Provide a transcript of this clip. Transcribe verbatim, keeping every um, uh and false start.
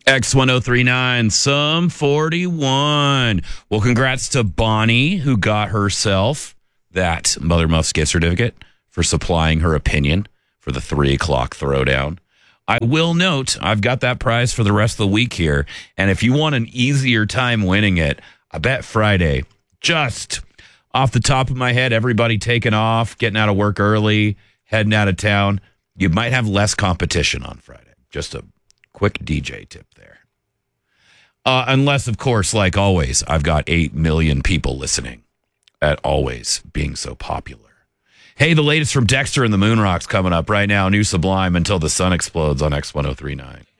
X ten thirty-nine, some forty-one. Well, congrats to Bonnie, who got herself that Mother Muffs gift certificate for supplying her opinion for the three o'clock throwdown. I will note, I've got that prize for the rest of the week here. And if you want an easier time winning it, I bet Friday, just off the top of my head, everybody taking off, getting out of work early, heading out of town, you might have less competition on Friday. Just a quick D J tip there. Uh, unless, of course, like always, I've got eight million people listening at always being so popular. Hey, the latest from Dexter and the Moon Rocks coming up right now. New Sublime Until the Sun Explodes on X ten thirty-nine.